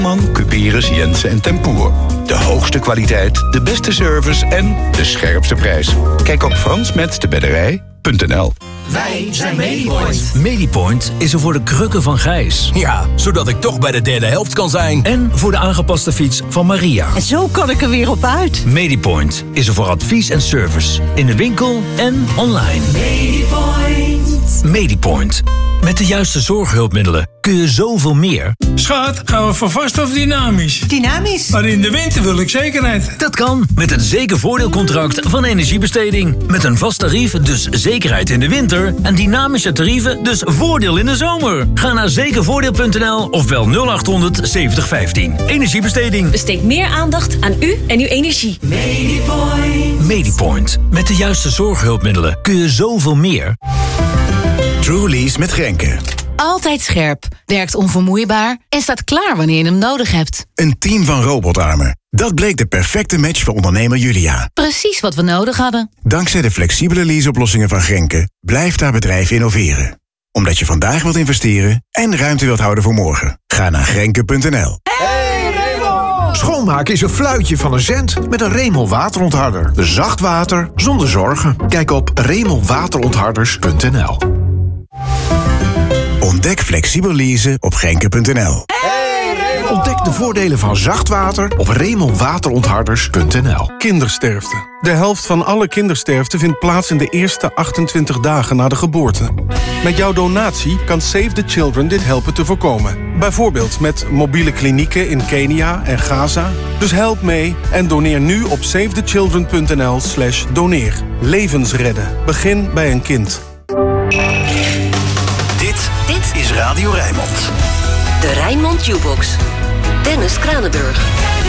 Man, Cuperus, Jensen en Tempoer. De hoogste kwaliteit, de beste service en de scherpste prijs. Kijk op fransmetdebedderij.nl. Wij zijn Medipoint. Medipoint is er voor de krukken van Gijs. Ja, zodat ik toch bij de derde helft kan zijn. En voor de aangepaste fiets van Maria. En zo kan ik er weer op uit. Medipoint is er voor advies en service. In de winkel en online. Medipoint. Medipoint. Met de juiste zorghulpmiddelen kun je zoveel meer. Schat, gaan we voor vast of dynamisch? Dynamisch. Maar in de winter wil ik zekerheid. Dat kan met het zekervoordeelcontract van Energiebesteding. Met een vast tarief, dus zekerheid in de winter. En dynamische tarieven, dus voordeel in de zomer. Ga naar zekervoordeel.nl of bel 0800 7015. Energiebesteding. Besteed meer aandacht aan u en uw energie. Medipoint. Medipoint. Met de juiste zorghulpmiddelen kun je zoveel meer. Trulease met Grenke. Altijd scherp, werkt onvermoeibaar en staat klaar wanneer je hem nodig hebt. Een team van robotarmen. Dat bleek de perfecte match voor ondernemer Julia. Precies wat we nodig hadden. Dankzij de flexibele leaseoplossingen van Grenke blijft haar bedrijf innoveren. Omdat je vandaag wilt investeren en ruimte wilt houden voor morgen. Ga naar Grenke.nl. Schoonmaken is een fluitje van een cent met een Remel waterontharder. Zacht water zonder zorgen. Kijk op remelwaterontharders.nl. Ontdek flexibel leasen op Grenke.nl. Ontdek de voordelen van zacht water op remelwaterontharders.nl. Kindersterfte. De helft van alle kindersterfte vindt plaats in de eerste 28 dagen na de geboorte. Met jouw donatie kan Save the Children dit helpen te voorkomen. Bijvoorbeeld met mobiele klinieken in Kenia en Gaza. Dus help mee en doneer nu op savethechildren.nl/doneer. Levens redden. Begin bij een kind. Dit is Radio Rijnmond. De Rijnmond Jukebox. Dennis Kranenburg.